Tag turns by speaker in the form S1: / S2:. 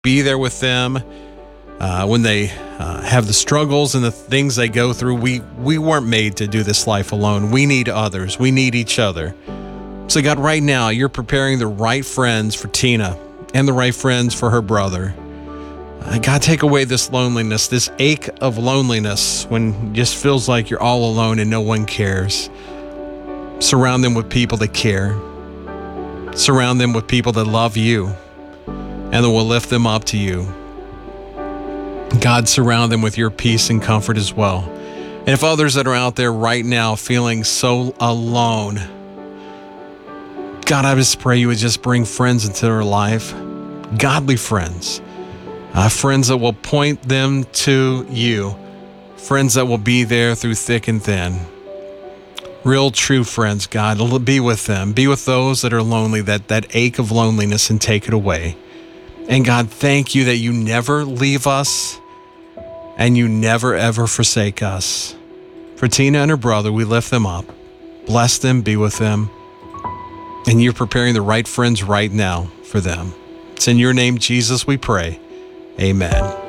S1: be there with them when they have the struggles and the things they go through. We weren't made to do this life alone. We need others. We need each other. So God, right now, you're preparing the right friends for Tina and the right friends for her brother. God, take away this loneliness, this ache of loneliness when it just feels like you're all alone and no one cares. Surround them with people that care. Surround them with people that love you and that will lift them up to you. God, surround them with your peace and comfort as well. And if others that are out there right now feeling so alone, God, I just pray you would just bring friends into their life, godly friends. Friends that will point them to you. Friends that will be there through thick and thin. Real, true friends, God. Be with them. Be with those that are lonely, that ache of loneliness, and take it away. And God, thank you that you never leave us and you never, ever forsake us. For Tina and her brother, we lift them up. Bless them, be with them. And you're preparing the right friends right now for them. It's in your name, Jesus, we pray. Amen.